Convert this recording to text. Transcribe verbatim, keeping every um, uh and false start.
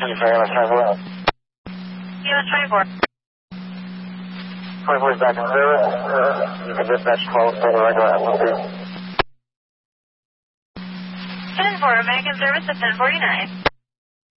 U S twenty-four. twenty-four is back in service. You can dispatch twelve for the regular atmosphere. ten four, back in service at ten forty-nine.